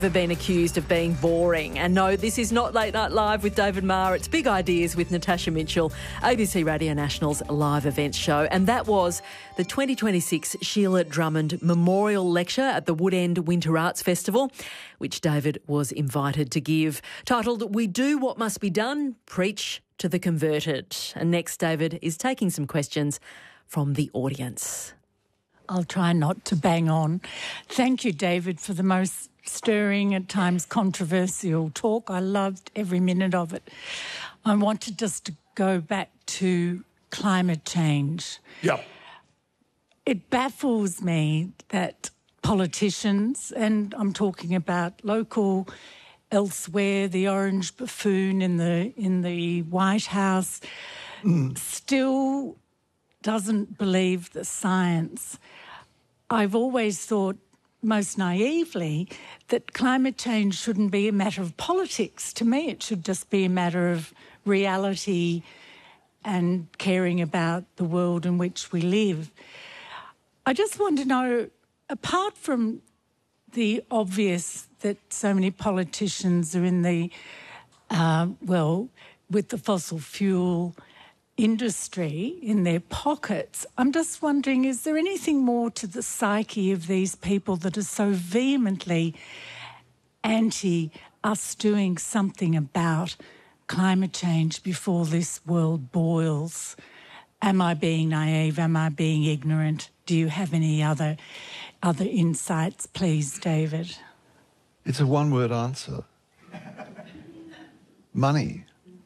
Ever been accused of being boring. And no, this is not Late Night Live with David Marr. It's Big Ideas with Natasha Mitchell, ABC Radio National's live events show. And that was the 2026 Sheila Drummond Memorial Lecture at the Woodend Winter Arts Festival, which David was invited to give, titled We Do What Must Be Done, Preach to the Converted. And next, David is taking some questions from the audience. I'll try not to bang on. Thank you, David, for the most stirring, at times controversial talk. I loved every minute of it. I wanted just to go back to climate change. Yep. It baffles me that politicians, and I'm talking about local, elsewhere, the orange buffoon in the White House, still doesn't believe the science. I've always thought, most naively, that climate change shouldn't be a matter of politics. To me, it should just be a matter of reality and caring about the world in which we live. I just want to know, apart from the obvious that so many politicians are in the, with the fossil fuel industry in their pockets, I'm just wondering, is there anything more to the psyche of these people that are so vehemently anti us doing something about climate change before this world boils? Am I being naive? Am I being ignorant? Do you have any other insights, please, David? It's a one-word answer. Money.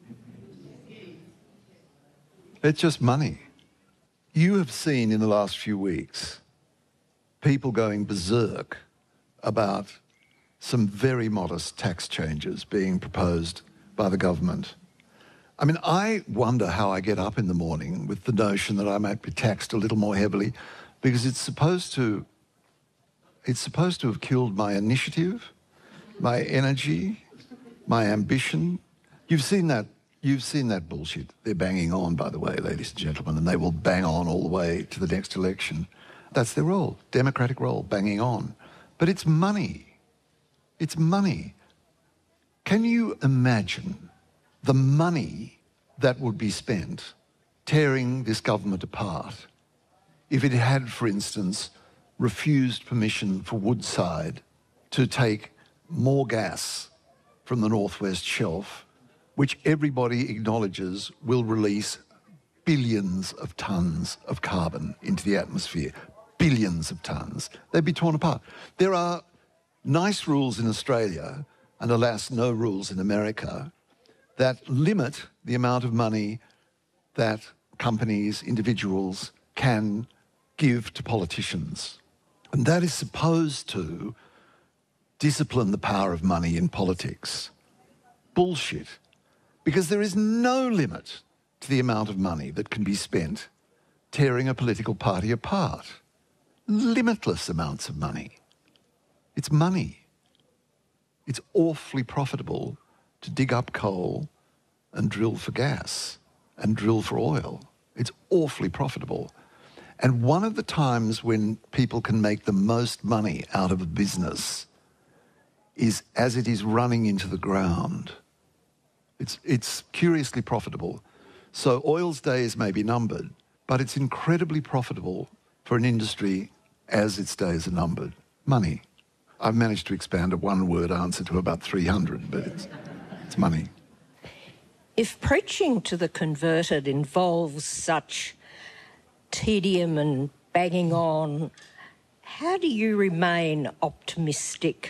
It's just money. You have seen in the last few weeks people going berserk about some very modest tax changes being proposed by the government. I mean, I wonder how I get up in the morning with the notion that I might be taxed a little more heavily, because it's supposed to have killed my initiative, my energy, my ambition. You've seen that bullshit. They're banging on, by the way, ladies and gentlemen, and they will bang on all the way to the next election. That's their role, democratic role, banging on. But it's money. It's money. Can you imagine the money that would be spent tearing this government apart if it had, for instance, refused permission for Woodside to take more gas from the Northwest Shelf, which everybody acknowledges will release billions of tonnes of carbon into the atmosphere. Billions of tonnes. They'd be torn apart. There are nice rules in Australia, and alas, no rules in America, that limit the amount of money that companies, individuals can give to politicians. And that is supposed to discipline the power of money in politics. Bullshit. Because there is no limit to the amount of money that can be spent tearing a political party apart. Limitless amounts of money. It's money. It's awfully profitable to dig up coal and drill for gas and drill for oil. It's awfully profitable. And one of the times when people can make the most money out of a business is as it is running into the ground. It's curiously profitable. So oil's days may be numbered, but it's incredibly profitable for an industry as its days are numbered. Money. I've managed to expand a one-word answer to about 300, but it's money. If preaching to the converted involves such tedium and banging on, how do you remain optimistic?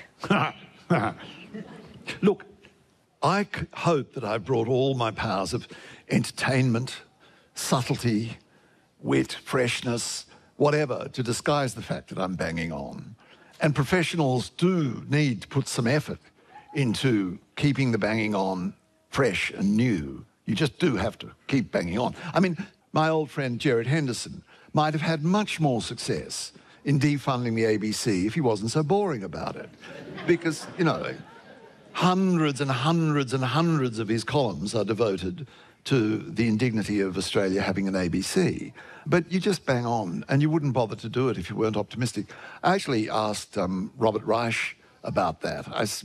Look, I hope that I've brought all my powers of entertainment, subtlety, wit, freshness, whatever, to disguise the fact that I'm banging on. And professionals do need to put some effort into keeping the banging on fresh and new. You just do have to keep banging on. I mean, my old friend Gerard Henderson might have had much more success in defunding the ABC if he wasn't so boring about it. Because, you know, hundreds and hundreds and hundreds of his columns are devoted to the indignity of Australia having an ABC. But you just bang on, and you wouldn't bother to do it if you weren't optimistic. I actually asked Robert Reich about that.